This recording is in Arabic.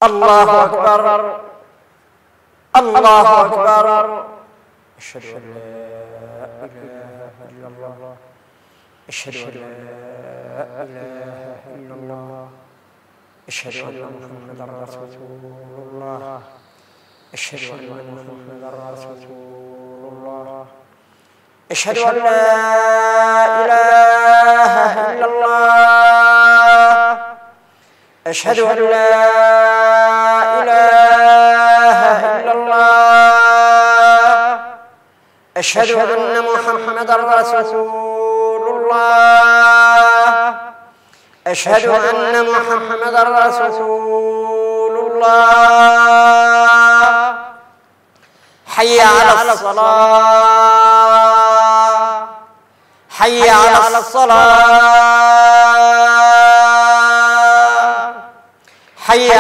الله أكبر الله أكبر. أشهد أن لا إله إلا الله أشهد أن لا إله إلا الله أشهد أن محمدا رسول الله أشهد أن محمدا رسول الله أشهد أن لا إله إلا الله أشهد أن لا إله إلا الله أشهد أن محمدا رسول الله أشهد أن محمدا رسول الله. حي على الصلاة حي على الصلاة حي